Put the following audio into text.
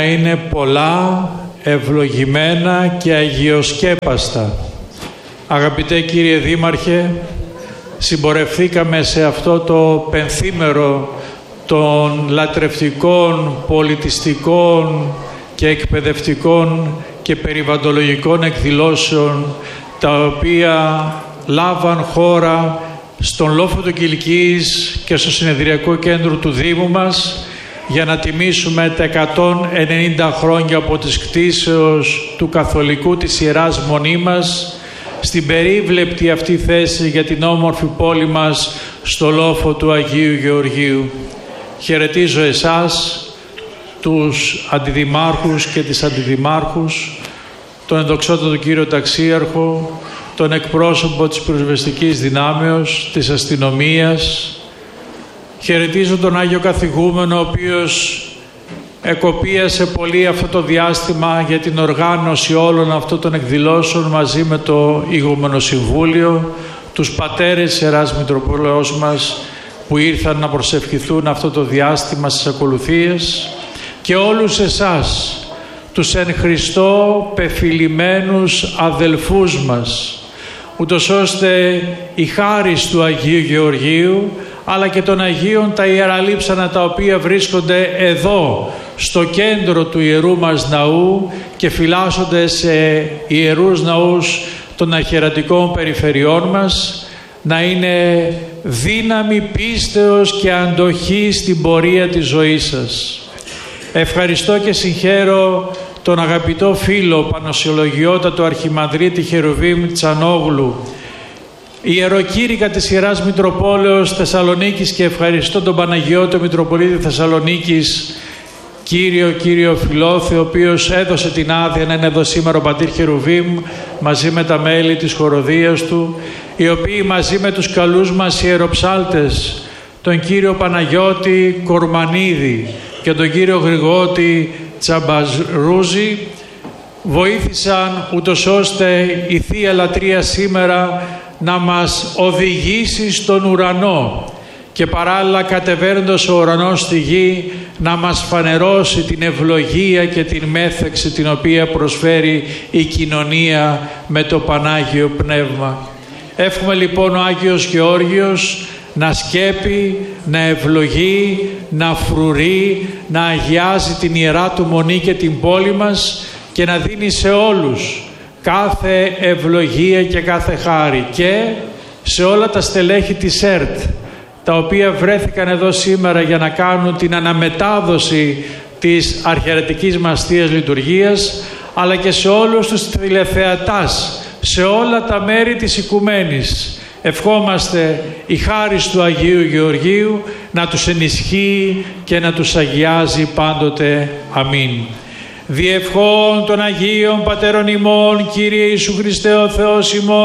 είναι πολλά, ευλογημένα και αγιοσκέπαστα. Αγαπητέ κύριε Δήμαρχε, συμπορευθήκαμε σε αυτό το πενθήμερο των λατρευτικών, πολιτιστικών και εκπαιδευτικών και περιβαλλοντολογικών εκδηλώσεων, τα οποία λάβαν χώρα στον λόφο του Κιλκής και στο συνεδριακό κέντρο του Δήμου μας, για να τιμήσουμε τα 190 χρόνια από της κτήσεως του καθολικού της Ιεράς Μονή μας στην περίβλεπτη αυτή θέση για την όμορφη πόλη μας στο λόφο του Αγίου Γεωργίου. Χαιρετίζω εσάς, τους αντιδημάρχους και τις αντιδημάρχους, τον ενδοξότατο κύριο ταξίαρχο, τον εκπρόσωπο της πυροσβεστικής δυνάμεως, της αστυνομίας. Χαιρετίζω τον Άγιο Καθηγούμενο, ο οποίος εκοπίασε πολύ αυτό το διάστημα για την οργάνωση όλων αυτών των εκδηλώσεων μαζί με το Ηγούμενο Συμβούλιο, τους πατέρες της Ιεράς Μητροπόλεως μας που ήρθαν να προσευχηθούν αυτό το διάστημα στις ακολουθίες, και όλους εσάς, τους εν Χριστώ πεφυλημένους αδελφούς μας, ούτως ώστε η χάρις του Αγίου Γεωργίου αλλά και των Αγίων τα ιεραλείψανα, τα οποία βρίσκονται εδώ στο κέντρο του ιερού μας ναού και φυλάσσονται σε ιερούς ναούς των αχαιρατικών περιφερειών μας, να είναι δύναμη πίστεως και αντοχή στην πορεία της ζωής σας. Ευχαριστώ και συγχαίρω τον αγαπητό φίλο Πανοσιολογιότατο Αρχιμανδρίτη Χερουβίμ Τσανόγλου, ιεροκήρυκα της Ιεράς Μητροπόλεως Θεσσαλονίκης, και ευχαριστώ τον Παναγιώτο Μητροπολίτη Θεσσαλονίκης, κύριο Φιλόθεο, ο οποίος έδωσε την άδεια να είναι εδώ σήμερα ο πατήρ Χερουβίμ μαζί με τα μέλη της χοροδίας του, οι οποίοι μαζί με τους καλούς μας ιεροψάλτες, τον κύριο Παναγιώτη Κορμανίδη και τον κύριο Γρηγότη Τσαμπαζρούζη, βοήθησαν ούτως ώστε η Θεία Λατρεία σήμερα να μας οδηγήσει στον ουρανό και παράλληλα, κατεβαίνοντας ο ουρανός στη γη, να μας φανερώσει την ευλογία και την μέθεξη την οποία προσφέρει η κοινωνία με το Πανάγιο Πνεύμα. Εύχομαι λοιπόν ο Άγιος Γεώργιος να σκέπει, να ευλογεί, να φρουρεί, να αγιάζει την Ιερά Του Μονή και την πόλη μας και να δίνει σε όλους κάθε ευλογία και κάθε χάρη, και σε όλα τα στελέχη της ΕΡΤ, τα οποία βρέθηκαν εδώ σήμερα για να κάνουν την αναμετάδοση της αρχιερατικής μας Θείας Λειτουργίας, αλλά και σε όλους τους τηλεθεατάς, σε όλα τα μέρη της οικουμένης. Ευχόμαστε η χάρις του Αγίου Γεωργίου να τους ενισχύει και να τους αγιάζει πάντοτε. Αμήν. Διευχών των Αγίων Πατέρων ημών, Κύριε Ιησού Χριστέ ο Θεός ημών,